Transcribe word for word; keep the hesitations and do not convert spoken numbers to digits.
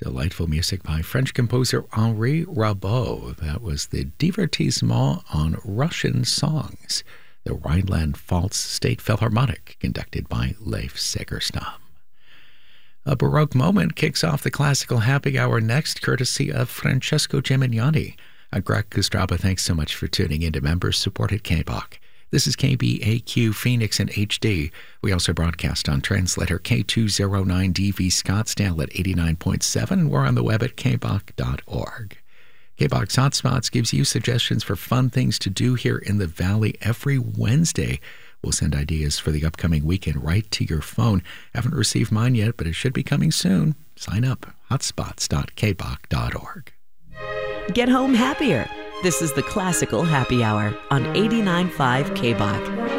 Delightful music by French composer Henri Rabaud. That was the Divertissement on Russian Songs, the Rhineland-Pfalz State Philharmonic, conducted by Leif Segerstam. A Baroque moment kicks off the classical happy hour next, courtesy of Francesco Gemignani. I'm Greg Kostraba. Thanks so much for tuning in to members-supported K B O C. This is K B A Q Phoenix in H D. We also broadcast on translator K two oh nine D V Scottsdale at eighty-nine point seven. We're on the web at k b o c dot org. K B O C Hotspots gives you suggestions for fun things to do here in the Valley every Wednesday. We'll send ideas for the upcoming weekend right to your phone. Haven't received mine yet, but it should be coming soon. Sign up, hotspots dot k b o c dot org. Get home happier. This is the Classical Happy Hour on eighty-nine point five K B O C.